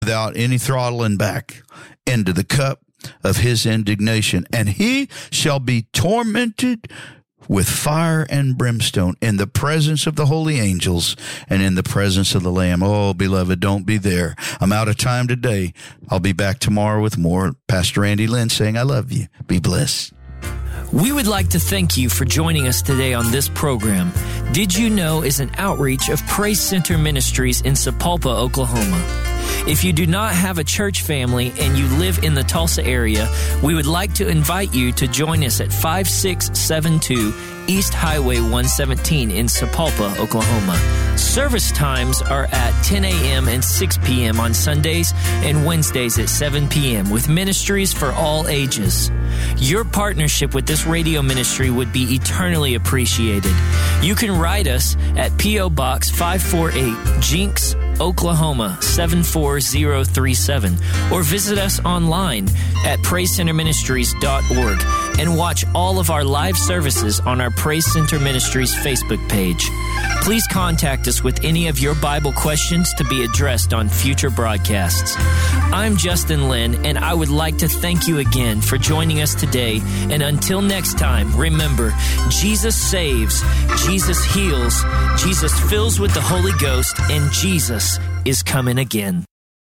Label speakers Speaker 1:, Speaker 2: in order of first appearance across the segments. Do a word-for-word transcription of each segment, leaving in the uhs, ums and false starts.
Speaker 1: without any throttling back into the cup of his indignation, and he shall be tormented with fire and brimstone in the presence of the holy angels and in the presence of the Lamb. Oh, beloved, don't be there. I'm out of time today. I'll be back tomorrow with more. Pastor Andy Lynn saying, I love you. Be blessed.
Speaker 2: We would like to thank you for joining us today on this program. Did You Know is an outreach of Praise Center Ministries in Sapulpa, Oklahoma. If you do not have a church family and you live in the Tulsa area, we would like to invite you to join us at five six seven two East Highway one seventeen in Sapulpa, Oklahoma. Service times are at ten a.m. and six p.m. on Sundays and Wednesdays at seven p.m. with ministries for all ages. Your partnership with this radio ministry would be eternally appreciated. You can write us at P O. Box five forty-eight, Jinx, Oklahoma seven four zero three seven, or visit us online at praise center ministries dot org and watch all of our live services on our Praise Center Ministries Facebook page. Please contact us with any of your Bible questions to be addressed on future broadcasts. I'm Justin Lynn, and I would like to thank you again for joining us today. And until next time, remember, Jesus saves, Jesus heals, Jesus fills with the Holy Ghost, and Jesus is coming again.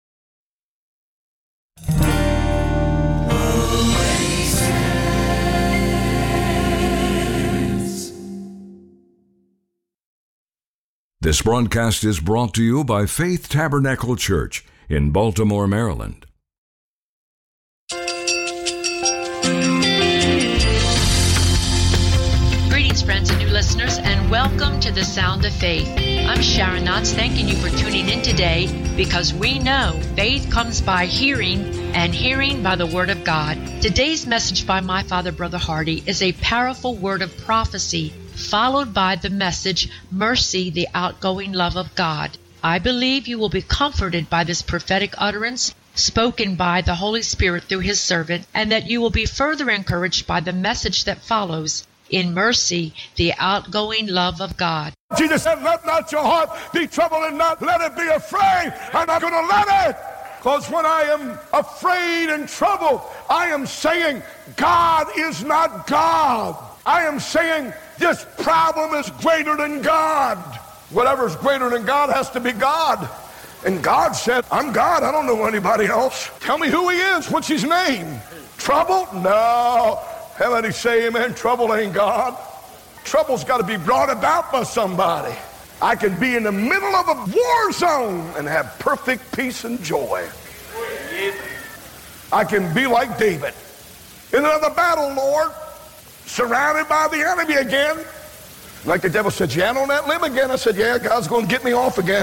Speaker 3: This broadcast is brought to you by Faith Tabernacle Church in Baltimore, Maryland.
Speaker 4: Greetings, friends and new listeners, and welcome to the Sound of Faith. I'm Sharon Knotts, thanking you for tuning in today, because we know faith comes by hearing, and hearing by the Word of God. Today's message by my father, Brother Hardy, is a powerful word of prophecy, followed by the message, Mercy, the Outgoing Love of God. I believe you will be comforted by this prophetic utterance spoken by the Holy Spirit through His servant, and that you will be further encouraged by the message that follows, in mercy, the outgoing love of God.
Speaker 5: Jesus said, let not your heart be troubled and not let it be afraid. I'm not going to let it. Because when I am afraid and troubled, I am saying God is not God. I am saying this problem is greater than God. Whatever is greater than God has to be God. And God said, I'm God. I don't know anybody else. Tell me who He is. What's His name? Trouble? No. Everybody say amen. Trouble ain't God. Trouble's got to be brought about by somebody. I can be in the middle of a war zone and have perfect peace and joy. I can be like David. In another battle, Lord, surrounded by the enemy again. Like the devil said, you out on that limb again? I said, yeah, God's going to get me off again.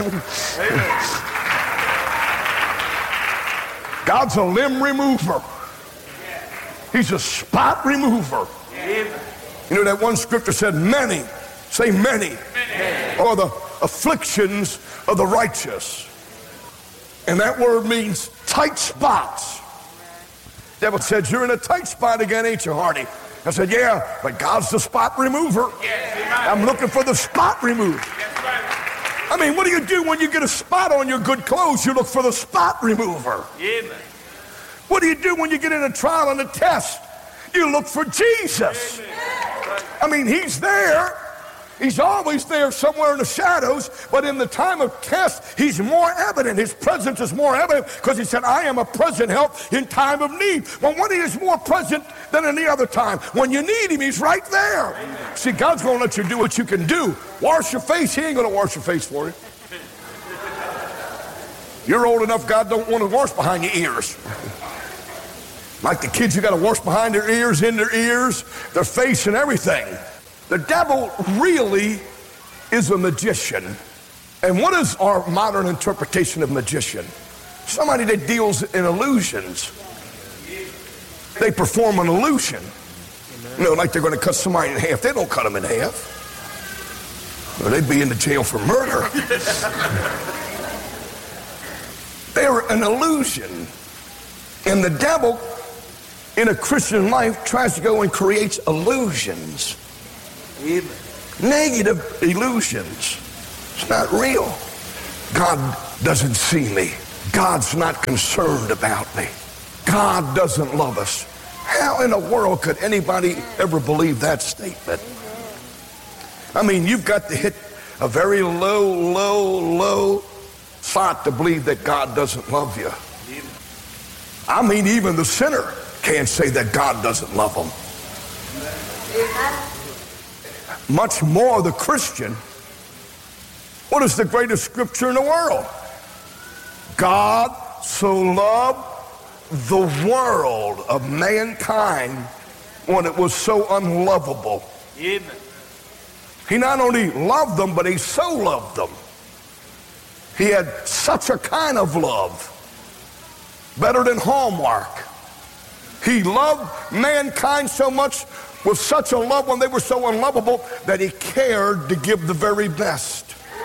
Speaker 5: God's a limb remover. He's a spot remover. You know that one scripture said, many, say many, many, are the afflictions of the righteous. And that word means tight spots. The devil said, you're in a tight spot again, ain't you, Hardy? I said, yeah, but God's the spot remover. I'm looking for the spot remover. I mean, what do you do when you get a spot on your good clothes? You look for the spot remover. What do you do when you get in a trial and a test? You look for Jesus. I mean, He's there. He's always there somewhere in the shadows, but in the time of test, He's more evident. His presence is more evident because He said, I am a present help in time of need. Well, when He is more present than any other time, when you need Him, He's right there. Amen. See, God's going to let you do what you can do. Wash your face. He ain't going to wash your face for you. You're old enough, God don't want to wash behind your ears. Like the kids, you got to wash behind their ears, in their ears, their face, and everything. The devil really is a magician. And what is our modern interpretation of magician? Somebody that deals in illusions. They perform an illusion. You know, like they're going to cut somebody in half. They don't cut them in half. Or they'd be in the jail for murder. They're an illusion. And the devil in a Christian life tries to go and creates illusions. Amen. Negative illusions. It's not real. God doesn't see me. God's not concerned about me. God doesn't love us. How in the world could anybody ever believe that statement? I mean, you've got to hit a very low, low, low spot to believe that God doesn't love you. I mean, even the sinner can't say that God doesn't love them. Much more the Christian. What is the greatest scripture in the world? God so loved the world of mankind when it was so unlovable. Amen. He not only loved them, but he so loved them. He had such a kind of love, better than Hallmark. He loved mankind so much, with such a love when they were so unlovable, that he cared to give the very best.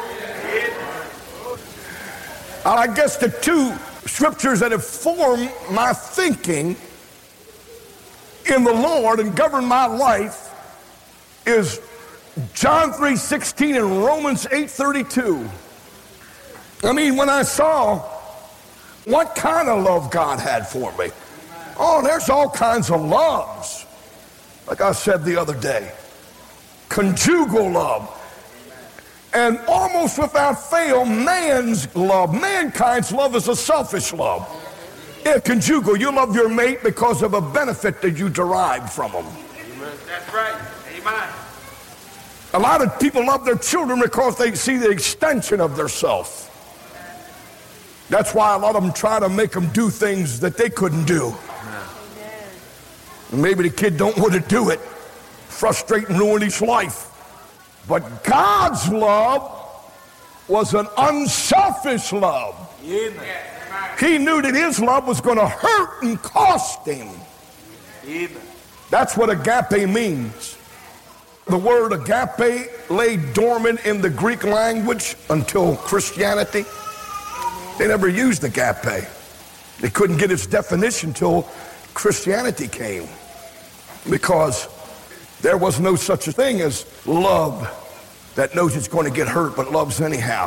Speaker 5: I guess the two scriptures that have formed my thinking in the Lord and governed my life is John three sixteen and Romans eight thirty-two. I mean, when I saw what kind of love God had for me, oh, there's all kinds of loves. Like I said the other day, conjugal love. And almost without fail, man's love, mankind's love is a selfish love. Yeah, conjugal, you love your mate because of a benefit that you derive from them.
Speaker 6: Amen. That's right. Amen.
Speaker 5: A lot of people love their children because they see the extension of their self. That's why a lot of them try to make them do things that they couldn't do. And maybe the kid don't want to do it, frustrate and ruin his life. But God's love was an unselfish love. Amen. He knew that his love was going to hurt and cost him. Amen. That's what agape means. The word agape lay dormant in the Greek language until Christianity. They never used agape. They couldn't get its definition until Christianity came, because there was no such a thing as love that knows it's going to get hurt but loves anyhow.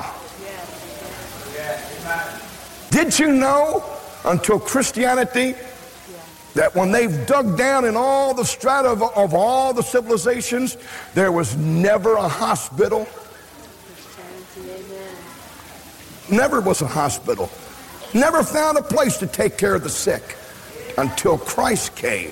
Speaker 5: Did you know until Christianity that when they've dug down in all the strata of, of all the civilizations, there was never a hospital? Never was a hospital. Never found a place to take care of the sick until Christ came.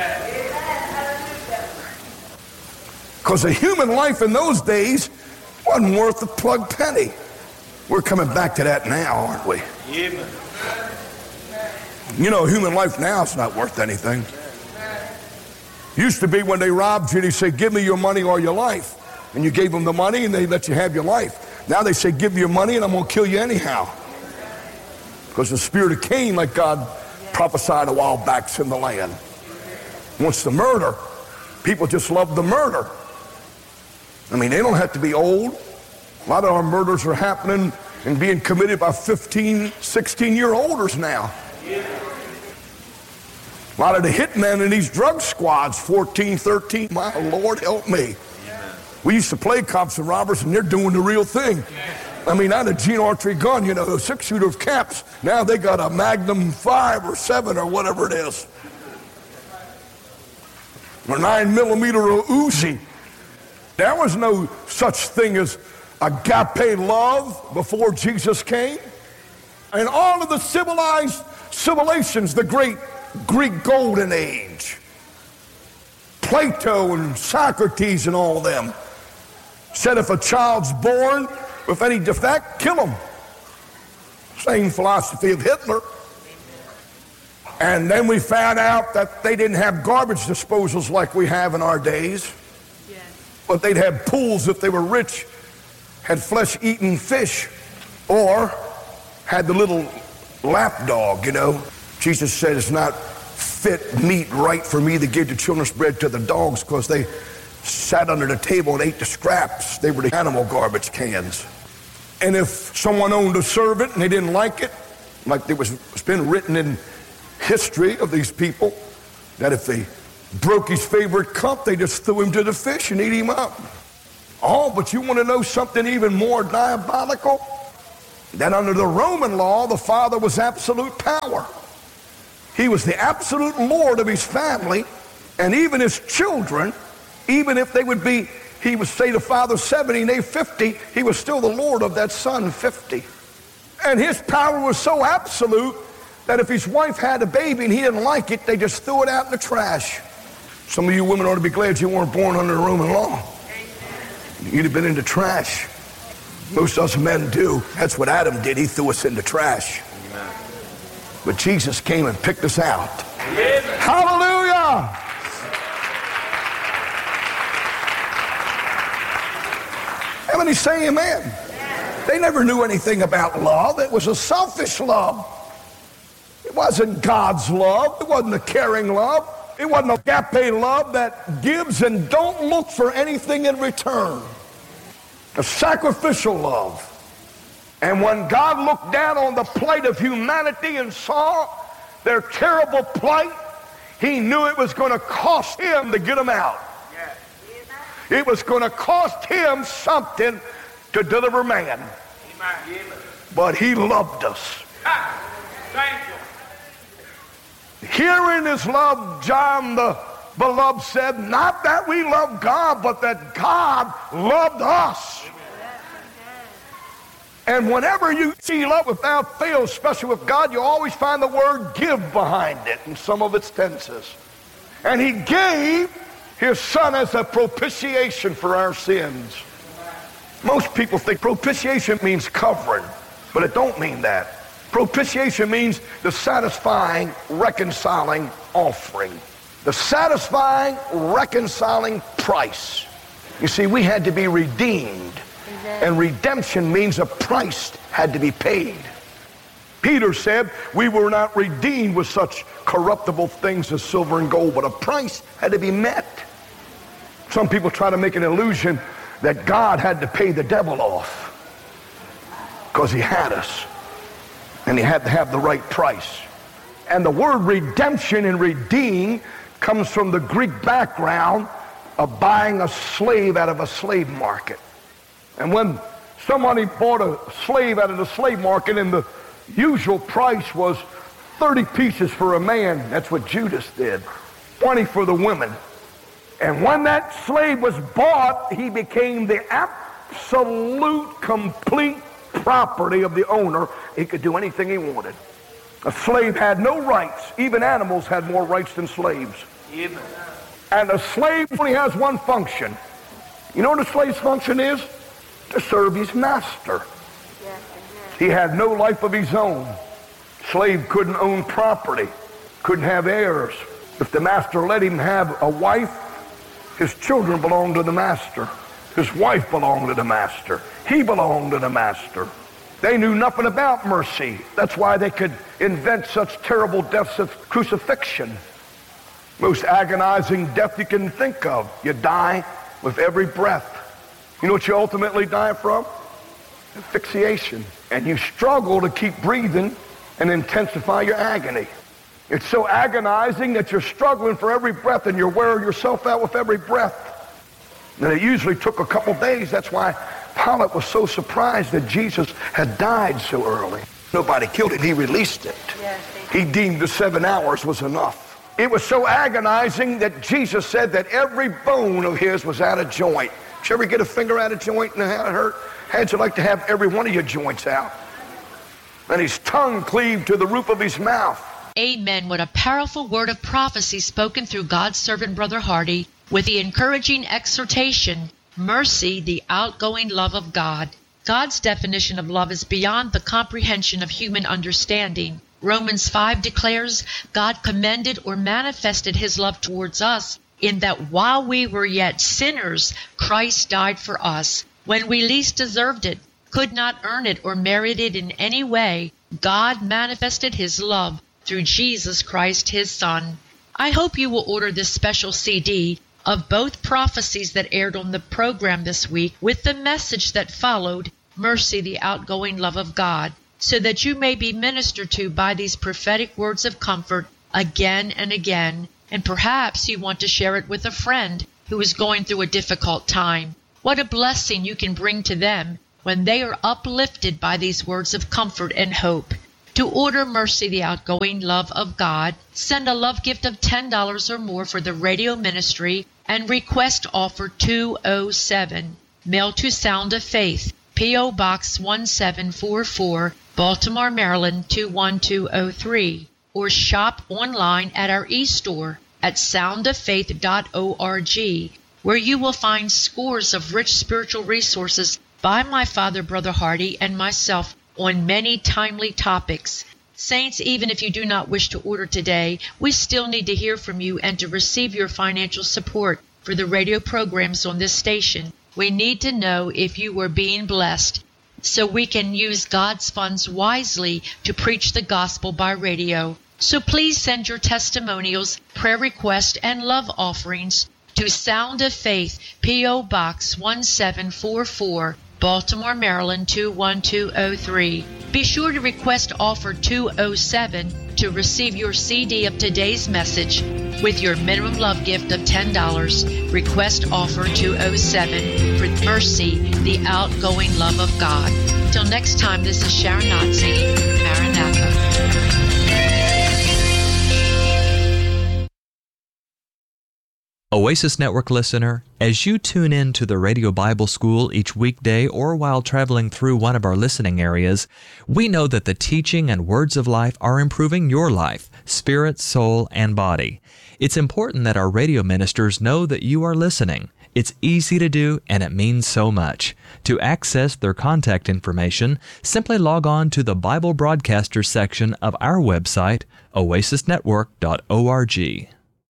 Speaker 5: Because a human life in those days wasn't worth a plug penny. We're coming back to that now, aren't we? Amen. You know, human life now is not worth anything. Used to be when they robbed you, they say, give me your money or your life. And you gave them the money and they let you have your life. Now they say, give me your money and I'm going to kill you anyhow. Because the spirit of Cain, like God prophesied a while back, is in the land. Wants to murder. People just love the murder. I mean, they don't have to be old. A lot of our murders are happening and being committed by fifteen, sixteen-year-olders now. A lot of the hitmen in these drug squads, fourteen, thirteen, my Lord help me. We used to play cops and robbers, and they're doing the real thing. I mean, I had a Gene Autry gun, you know, a six-shooter of caps. Now they got a Magnum five or seven or whatever it is. Or nine millimeter Uzi. There was no such thing as agape love before Jesus came. And all of the civilized civilizations, the great Greek Golden Age, Plato and Socrates and all of them, said if a child's born with any defect, kill him. Same philosophy of Hitler. And then we found out that they didn't have garbage disposals like we have in our days. Yes. But they'd have pools if they were rich, had flesh-eating fish, or had the little lap dog, you know. Jesus said it's not fit meat right for me to give the children's bread to the dogs, because they sat under the table and ate the scraps. They were the animal garbage cans. And if someone owned a servant and they didn't like it, like there was, it's been written in history of these people, that if they broke his favorite cup, they just threw him to the fish and ate him up. Oh, but you want to know something even more diabolical? That under the Roman law, the father was absolute power. He was the absolute lord of his family, and even his children, even if they would be, he would say the father seventy and they fifty, he was still the lord of that son fifty. And his power was so absolute that if his wife had a baby and he didn't like it, they just threw it out in the trash. Some of you women ought to be glad you weren't born under the Roman law. You'd have been in the trash. Most of us men do. That's what Adam did. He threw us in the trash. Amen. But Jesus came and picked us out. Amen. Hallelujah! How many say amen? Amen? They never knew anything about love. It was a selfish love. It wasn't God's love. It wasn't a caring love. It wasn't agape love that gives and don't look for anything in return. A sacrificial love. And when God looked down on the plight of humanity and saw their terrible plight, he knew it was going to cost him to get them out. Yes. It was going to cost him something to deliver man. Amen. But he loved us. Ah, thank you. Herein is love, John the Beloved said, not that we love God, but that God loved us. And whenever you see love without fail, especially with God, you always find the word give behind it in some of its tenses. And he gave his son as a propitiation for our sins. Most people think propitiation means covering, but it don't mean that. Propitiation means the satisfying, reconciling offering. The satisfying, reconciling price. You see, we had to be redeemed. And redemption means a price had to be paid. Peter said we were not redeemed with such corruptible things as silver and gold, but a price had to be met. Some people try to make an illusion that God had to pay the devil off because he had us and he had to have the right price. And the word redemption and redeem comes from the Greek background of buying a slave out of a slave market. And when somebody bought a slave out of the slave market and the usual price was thirty pieces for a man, that's what Judas did, twenty for the women. And when that slave was bought, he became the absolute, complete property of the owner. He could do anything he wanted. A slave had no rights. Even animals had more rights than slaves. Even. And a slave only has one function. You know what a slave's function is? To serve his master. He had no life of his own. Slave couldn't own property, couldn't have heirs. If the master let him have a wife, his children belonged to the master. His wife belonged to the master. He belonged to the master. They knew nothing about mercy. That's why they could invent such terrible deaths of crucifixion. Most agonizing death you can think of. You die with every breath. You know what you ultimately die from? Asphyxiation. And you struggle to keep breathing and intensify your agony. It's so agonizing that you're struggling for every breath and you're wearing yourself out with every breath. And it usually took a couple days. That's why Pilate was so surprised that Jesus had died so early. Nobody killed him. He released it. Yes, he deemed the seven hours was enough. It was so agonizing that Jesus said that every bone of his was out of joint. Did you ever get a finger out of joint and how it hurt? How'd you like to have every one of your joints out? And his tongue cleaved to the roof of his mouth.
Speaker 4: Amen. What a powerful word of prophecy spoken through God's servant, Brother Hardy, with the encouraging exhortation, mercy, the outgoing love of God. God's definition of love is beyond the comprehension of human understanding. Romans five declares, God commended or manifested his love towards us in that while we were yet sinners, Christ died for us. When we least deserved it, could not earn it or merit it in any way, God manifested his love through Jesus Christ, his Son. I hope you will order this special C D of both prophecies that aired on the program this week with the message that followed, Mercy, the outgoing love of God, so that you may be ministered to by these prophetic words of comfort again and again, and perhaps you want to share it with a friend who is going through a difficult time. What a blessing you can bring to them when they are uplifted by these words of comfort and hope. To order Mercy, the Outgoing Love of God, send a love gift of ten dollars or more for the radio ministry and request offer two oh seven. Mail to Sound of Faith, P O. Box one seven four four, Baltimore, Maryland two one two oh three. Or shop online at our e-store at sound of faith dot org, where you will find scores of rich spiritual resources by my father, Brother Hardy, and myself on many timely topics. Saints, even if you do not wish to order today, we still need to hear from you and to receive your financial support for the radio programs on this station. We need to know if you were being blessed so we can use God's funds wisely to preach the gospel by radio. So please send your testimonials, prayer requests, and love offerings to Sound of Faith, P O. Box one seven four four, Baltimore, Maryland two one two oh three. Be sure to request offer two oh seven to receive your C D of today's message with your minimum love gift of ten dollars. Request offer two oh seven for Mercy, the Outgoing Love of God. Till next time, this is Sharon Knott saying, Maranatha.
Speaker 7: Oasis Network listener, as you tune in to the Radio Bible School each weekday or while traveling through one of our listening areas, we know that the teaching and words of life are improving your life, spirit, soul, and body. It's important that our radio ministers know that you are listening. It's easy to do, and it means so much. To access their contact information, simply log on to the Bible Broadcasters section of our website, oasis network dot org.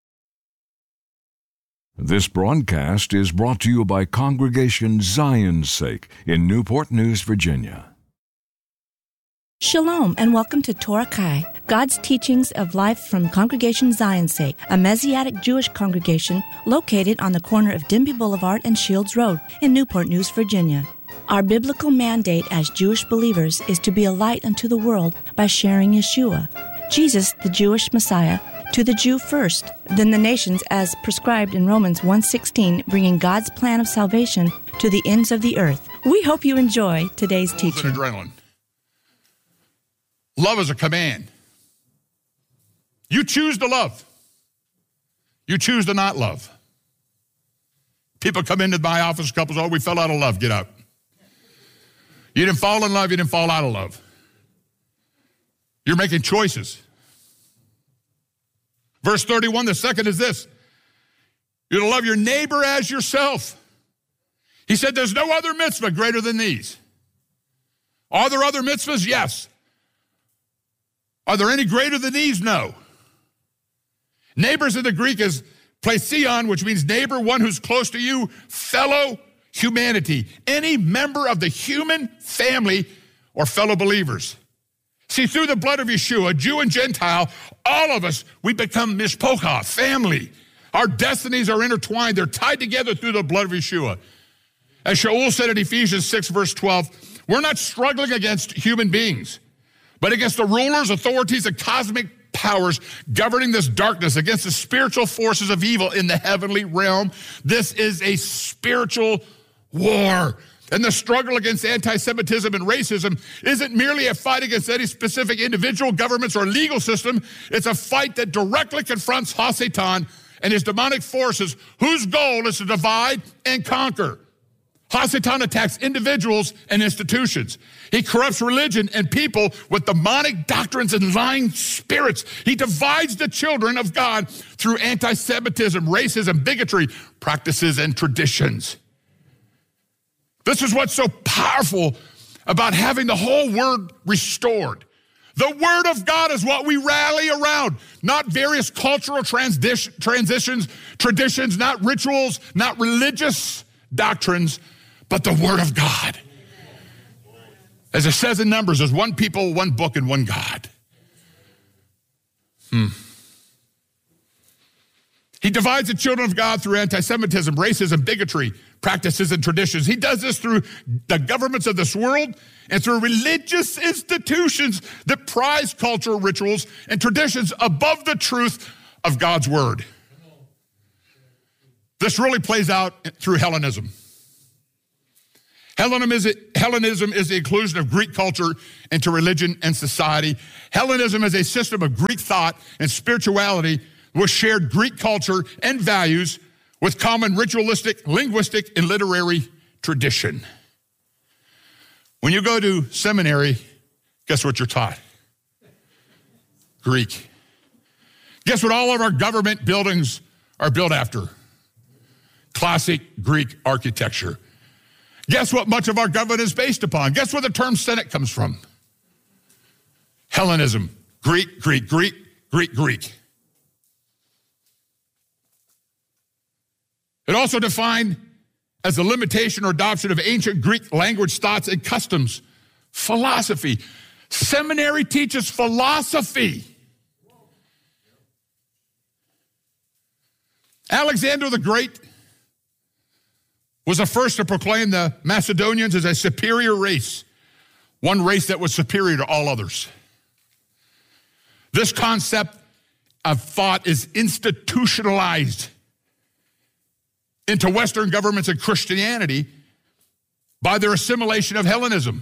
Speaker 3: This broadcast is brought to you by Congregation Zion's Sake in Newport News, Virginia.
Speaker 8: Shalom and welcome to Torah Kai, God's teachings of life from Congregation Zion's Sake, a Messianic Jewish congregation located on the corner of Denby Boulevard and Shields Road in Newport News, Virginia. Our biblical mandate as Jewish believers is to be a light unto the world by sharing Yeshua, Jesus, the Jewish Messiah, to the Jew first, then the nations as prescribed in Romans one sixteen, bringing God's plan of salvation to the ends of the earth. We hope you enjoy today's teaching.
Speaker 9: Adrenaline. Love is a command. You choose to love. You choose to not love. People come into my office, couples, oh, we fell out of love, get up. You didn't fall in love, you didn't fall out of love. You're making choices. Verse thirty-one, the second is this. You're to love your neighbor as yourself. He said there's no other mitzvah greater than these. Are there other mitzvahs? Yes. Are there any greater than these? No. Neighbors in the Greek is plesion, which means neighbor, one who's close to you, fellow humanity. Any member of the human family or fellow believers. See, through the blood of Yeshua, Jew and Gentile, all of us, we become mishpocha, family. Our destinies are intertwined. They're tied together through the blood of Yeshua. As Shaul said in Ephesians six, verse twelve, we're not struggling against human beings, but against the rulers, authorities, and cosmic powers governing this darkness, against the spiritual forces of evil in the heavenly realm. This is a spiritual war. And the struggle against anti-Semitism and racism isn't merely a fight against any specific individual, governments, or legal system. It's a fight that directly confronts HaSatan and his demonic forces, whose goal is to divide and conquer. HaSatan attacks individuals and institutions. He corrupts religion and people with demonic doctrines and lying spirits. He divides the children of God through anti-Semitism, racism, bigotry, practices, and traditions. This is what's so powerful about having the whole word restored. The word of God is what we rally around, not various cultural transition, transitions, traditions, not rituals, not religious doctrines, but the word of God. As it says in Numbers, there's one people, one book, and one God. Hmm. He divides the children of God through anti-Semitism, racism, bigotry, practices, and traditions. He does this through the governments of this world and through religious institutions that prize cultural rituals and traditions above the truth of God's word. This really plays out through Hellenism. Hellenism is, Hellenism is the inclusion of Greek culture into religion and society. Hellenism is a system of Greek thought and spirituality with shared Greek culture and values with common ritualistic, linguistic, and literary tradition. When you go to seminary, guess what you're taught? Greek. Guess what all of our government buildings are built after? Classic Greek architecture. Guess what much of our government is based upon? Guess where the term Senate comes from? Hellenism. Greek, Greek, Greek, Greek, Greek. It also defined as the limitation or adoption of ancient Greek language, thoughts, and customs. Philosophy. Seminary teaches philosophy. Alexander the Great was the first to proclaim the Macedonians as a superior race, one race that was superior to all others. This concept of thought is institutionalized into Western governments and Christianity by their assimilation of Hellenism.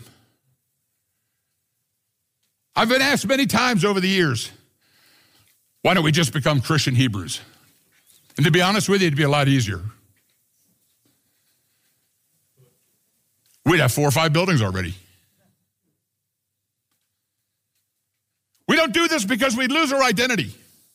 Speaker 9: I've been asked many times over the years, why don't we just become Christian Hebrews? And to be honest with you, it'd be a lot easier. We'd have four or five buildings already. We don't do this because we lose our identity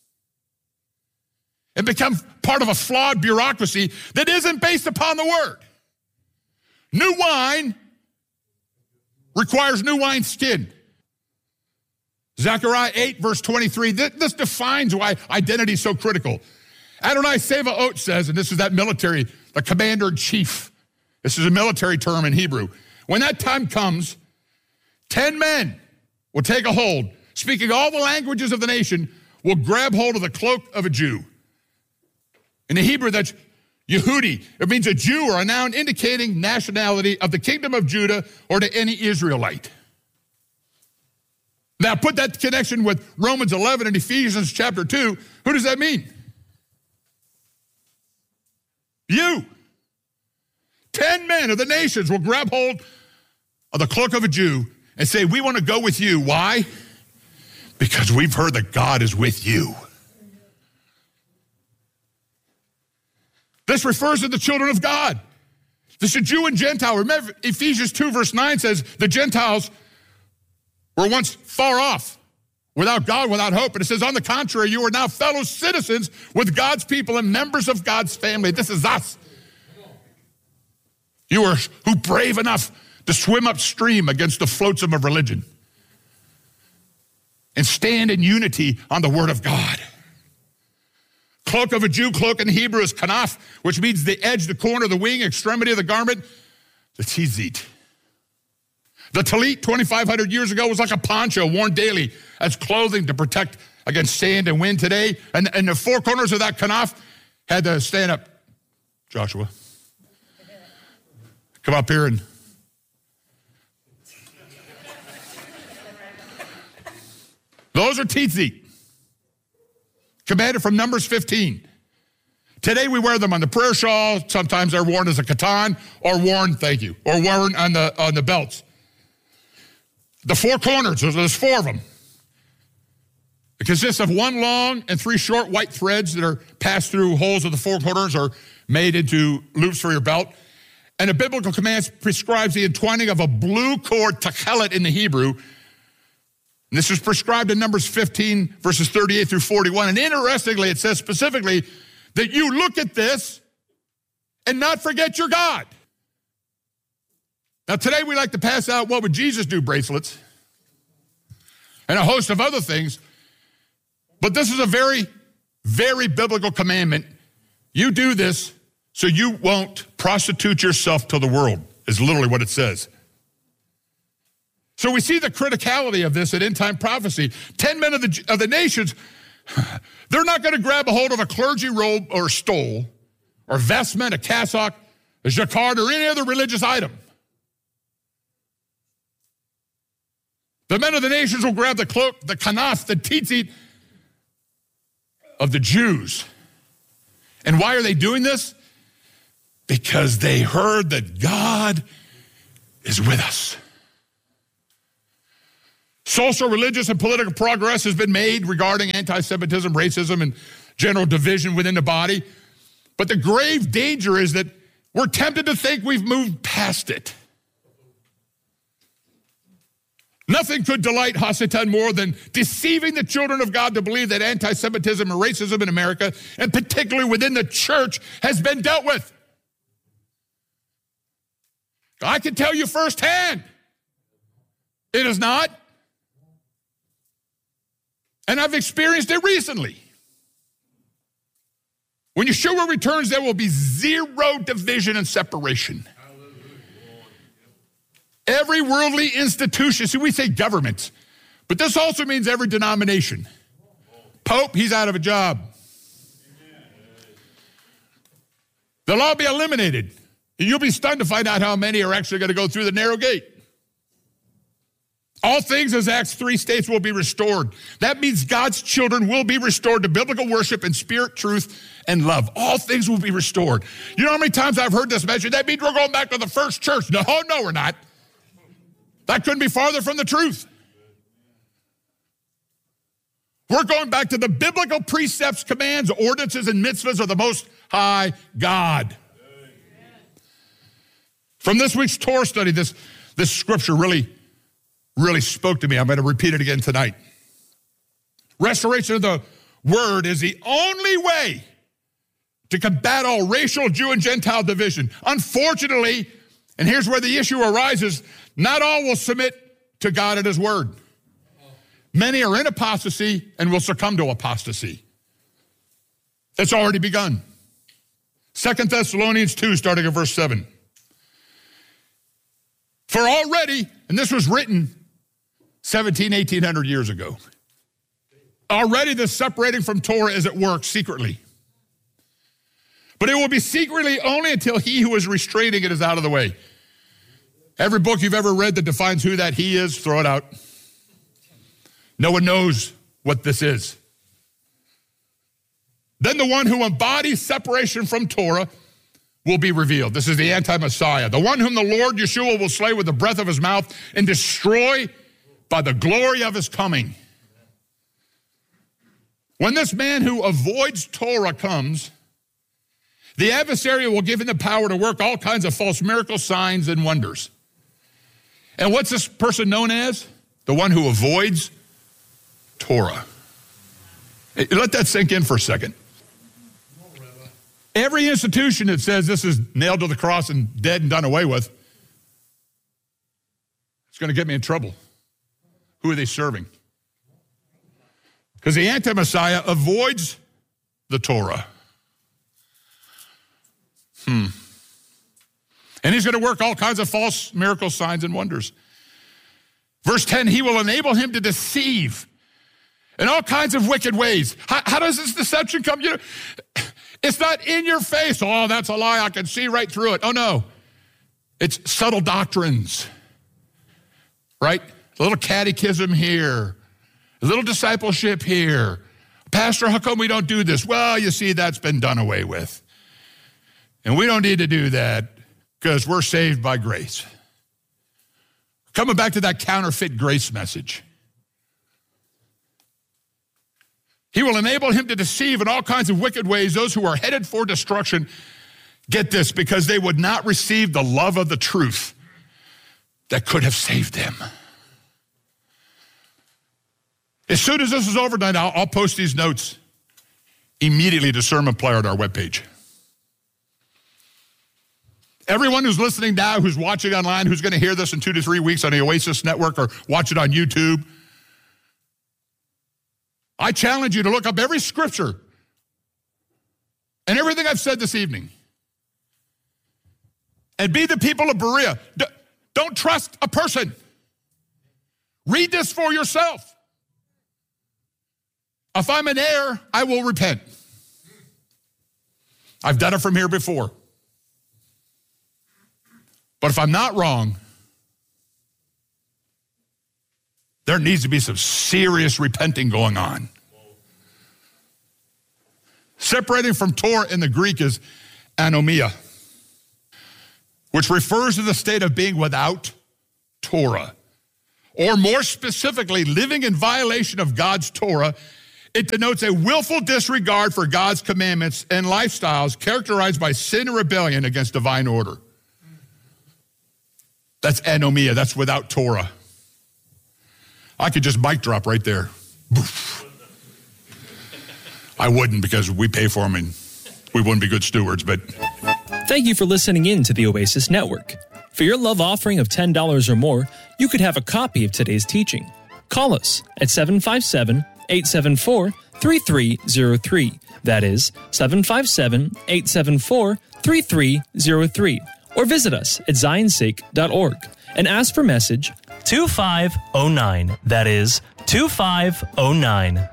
Speaker 9: and become part of a flawed bureaucracy that isn't based upon the word. New wine requires new wine skin. Zechariah eight, verse twenty-three, this, this defines why identity is so critical. Adonai Sevaot says, and this is that military, the commander-in-chief. This is a military term in Hebrew. When that time comes, ten men will take a hold, speaking all the languages of the nation, will grab hold of the cloak of a Jew. In the Hebrew, that's Yehudi. It means a Jew or a noun indicating nationality of the kingdom of Judah or to any Israelite. Now put that connection with Romans eleven and Ephesians chapter two. Who does that mean? You. Ten men of the nations will grab hold of the cloak of a Jew and say, we want to go with you. Why? Because we've heard that God is with you. This refers to the children of God. This is Jew and Gentile. Remember, Ephesians two verse nine says the Gentiles were once far off, without God, without hope. And it says, on the contrary, you are now fellow citizens with God's people and members of God's family. This is us. You are who brave enough to swim upstream against the flotsam of religion and stand in unity on the word of God. Cloak of a Jew, cloak in Hebrew is kanaf, which means the edge, the corner, the wing, extremity of the garment. The tzitzit. The talit, twenty-five hundred years ago, was like a poncho worn daily as clothing to protect against sand and wind today. And, and the four corners of that kanaf had to stand up. Joshua, come up here and those are tzitzit, commanded from Numbers fifteen. Today we wear them on the prayer shawl. Sometimes they're worn as a katan or worn, thank you, or worn on the on the belts. The four corners, there's four of them. It consists of one long and three short white threads that are passed through holes of the four corners or made into loops for your belt. And a biblical command prescribes the entwining of a blue cord, tachelet in the Hebrew. And this is prescribed in Numbers fifteen, verses thirty-eight through forty-one. And interestingly, it says specifically that you look at this and not forget your God. Now, today we like to pass out what would Jesus do bracelets and a host of other things. But this is a very, very biblical commandment. You do this so you won't prostitute yourself to the world, is literally what it says. So we see the criticality of this at end-time prophecy. Ten men of the, of the nations, they're not going to grab a hold of a clergy robe or stole or vestment, a cassock, a jacquard, or any other religious item. The men of the nations will grab the cloak, the kanaf, the tzitzit of the Jews. And why are they doing this? Because they heard that God is with us. Social, religious, and political progress has been made regarding anti-Semitism, racism, and general division within the body. But the grave danger is that we're tempted to think we've moved past it. Nothing could delight Hasatan more than deceiving the children of God to believe that anti-Semitism and racism in America, and particularly within the church, has been dealt with. I can tell you firsthand, it is not. And I've experienced it recently. When Yeshua returns, there will be zero division and separation. Every worldly institution, see, we say government, but this also means every denomination. Pope, he's out of a job. They'll all be eliminated. And you'll be stunned to find out how many are actually going to go through the narrow gate. All things, as Acts three states, will be restored. That means God's children will be restored to biblical worship and spirit, truth, and love. All things will be restored. You know how many times I've heard this mentioned? That means we're going back to the first church. No, no, we're not. That couldn't be farther from the truth. We're going back to the biblical precepts, commands, ordinances, and mitzvahs of the Most High God. From this week's Torah study, this, this scripture really really spoke to me. I'm going to repeat it again tonight. Restoration of the word is the only way to combat all racial, Jew and Gentile division. Unfortunately, and here's where the issue arises, not all will submit to God and his word. Many are in apostasy and will succumb to apostasy. It's already begun. Second Thessalonians two, starting at verse seven. For already, and this was written seventeen, eighteen hundred years ago. Already the separating from Torah is at work secretly. But it will be secretly only until he who is restraining it is out of the way. Every book you've ever read that defines who that he is, throw it out. No one knows what this is. Then the one who embodies separation from Torah will be revealed. This is the anti-Messiah, the one whom the Lord Yeshua will slay with the breath of his mouth and destroy by the glory of his coming. When this man who avoids Torah comes, the adversary will give him the power to work all kinds of false miracles, signs, and wonders. And what's this person known as? The one who avoids Torah. Hey, let that sink in for a second. Every institution that says this is nailed to the cross and dead and done away with, it's going to get me in trouble. Who are they serving? Because the anti-Messiah avoids the Torah. Hmm. And he's going to work all kinds of false miracles, signs, and wonders. Verse ten, he will enable him to deceive in all kinds of wicked ways. How, how does this deception come? You know, it's not in your face. Oh, that's a lie. I can see right through it. Oh, no. It's subtle doctrines, right? A little catechism here, a little discipleship here. Pastor, how come we don't do this? Well, you see, that's been done away with. And we don't need to do that because we're saved by grace. Coming back to that counterfeit grace message. He will enable him to deceive in all kinds of wicked ways those who are headed for destruction. Get this, because they would not receive the love of the truth that could have saved them. As soon as this is over tonight, I'll, I'll post these notes immediately to Sermon Player at our webpage. Everyone who's listening now, who's watching online, who's going to hear this in two to three weeks on the Oasis Network or watch it on YouTube, I challenge you to look up every scripture and everything I've said this evening and be the people of Berea. D- don't trust a person. Read this for yourself. If I'm in error, I will repent. I've done it from here before. But if I'm not wrong, there needs to be some serious repenting going on. Separating from Torah in the Greek is anomia. which refers to the state of being without Torah. Or more specifically, living in violation of God's Torah, it denotes a willful disregard for God's commandments and lifestyles characterized by sin and rebellion against divine order. That's anomia. That's without Torah. I could just mic drop right there. Boof. I wouldn't, because we pay for them and we wouldn't be good stewards, but...
Speaker 10: Thank you for listening in to the Oasis Network. For your love offering of ten dollars or more, you could have a copy of today's teaching. Call us at seven five seven, eight seven four, three three zero three. That is seven five seven, eight seven four, three three zero three. Or visit us at zion sake dot org and ask for message
Speaker 11: two five oh nine. That is two five oh nine.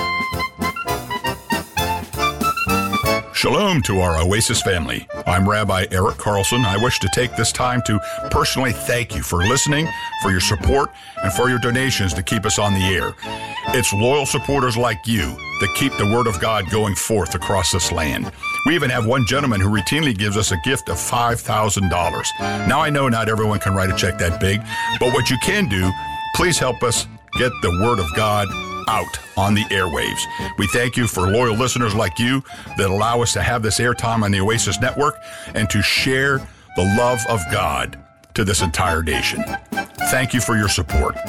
Speaker 12: Shalom to our Oasis family. I'm Rabbi Eric Carlson. I wish to take this time to personally thank you for listening, for your support, and for your donations to keep us on the air. It's loyal supporters like you that keep the Word of God going forth across this land. We even have one gentleman who routinely gives us a gift of five thousand dollars. Now, I know not everyone can write a check that big, but what you can do, please help us get the Word of God out on the airwaves. We thank you for loyal listeners like you that allow us to have this airtime on the Oasis Network and to share the love of God to this entire nation. Thank you for your support.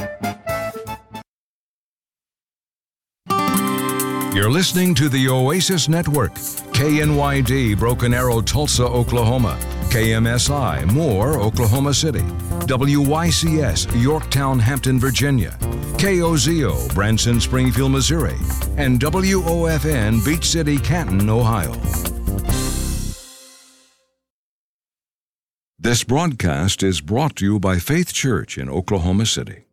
Speaker 3: You're listening to the Oasis Network, K N Y D, Broken Arrow, Tulsa, Oklahoma, K M S I, Moore, Oklahoma City, W Y C S, Yorktown, Hampton, Virginia, K O Z O, Branson, Springfield, Missouri, and W O F N, Beach City, Canton, Ohio. This broadcast is brought to you by Faith Church in Oklahoma City.